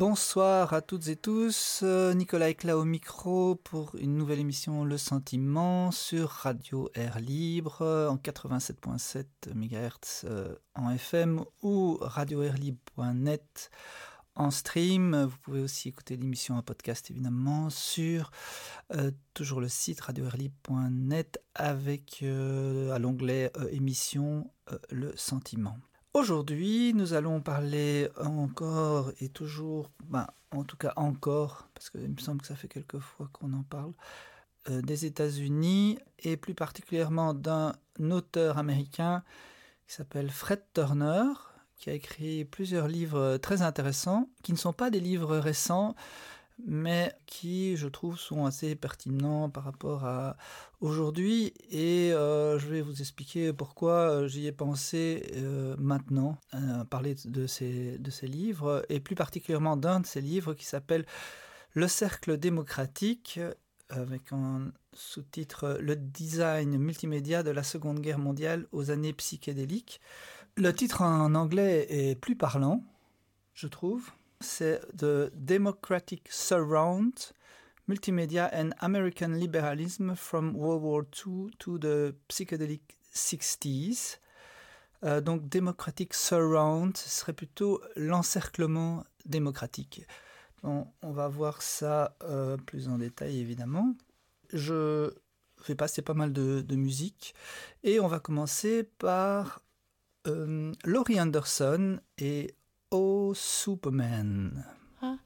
Bonsoir à toutes et tous, Nicolas Eclat au micro pour une nouvelle émission Le Sentiment sur Radio Air Libre en 87.7 MHz en FM ou radioairlibre.net en stream. Vous pouvez aussi écouter l'émission en podcast évidemment sur toujours le site radioairlibre.net avec à l'onglet émission Le Sentiment. Aujourd'hui, nous allons parler encore et toujours, en tout cas encore, parce qu'il me semble que ça fait quelques fois qu'on en parle, des États-Unis et plus particulièrement d'un auteur américain qui s'appelle Fred Turner, qui a écrit plusieurs livres très intéressants, qui ne sont pas des livres récents, mais qui, je trouve, sont assez pertinents par rapport à aujourd'hui. Et je vais vous expliquer pourquoi j'y ai pensé maintenant, à parler de ces livres, et plus particulièrement d'un de ces livres qui s'appelle « Le cercle démocratique », avec un sous-titre « Le design multimédia de la Seconde Guerre mondiale aux années psychédéliques ». Le titre en anglais est plus parlant, je trouve. C'est The Democratic Surround, Multimedia and American Liberalism from World War II to the Psychedelic 60s. Donc Democratic Surround, ce serait plutôt l'encerclement démocratique. Bon, on va voir ça plus en détail évidemment. Je vais passer pas mal de musique et on va commencer par Laurie Anderson et Oh Superman.